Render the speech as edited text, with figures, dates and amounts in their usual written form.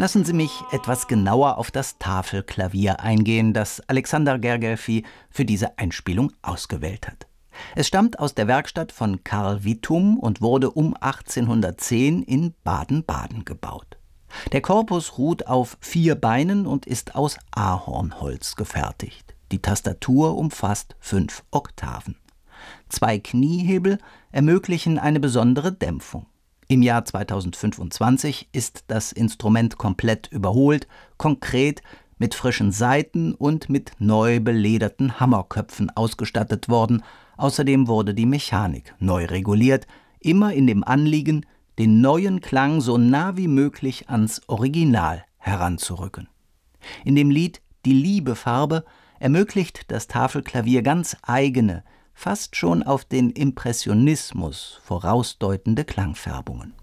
Lassen Sie mich etwas genauer auf das Tafelklavier eingehen, das Alexander Gergely für diese Einspielung ausgewählt hat. Es stammt aus der Werkstatt von Karl Wittum und wurde um 1810 in Baden-Baden gebaut. Der Korpus ruht auf 4 Beinen und ist aus Ahornholz gefertigt. Die Tastatur umfasst 5 Oktaven. 2 Kniehebel ermöglichen eine besondere Dämpfung. Im Jahr 2025 ist das Instrument komplett überholt, konkret mit frischen Saiten und mit neu belederten Hammerköpfen ausgestattet worden. Außerdem wurde die Mechanik neu reguliert, immer in dem Anliegen, den neuen Klang so nah wie möglich ans Original heranzurücken. In dem Lied »Die Liebe-Farbe« ermöglicht das Tafelklavier ganz eigene, fast schon auf den Impressionismus vorausdeutende Klangfärbungen.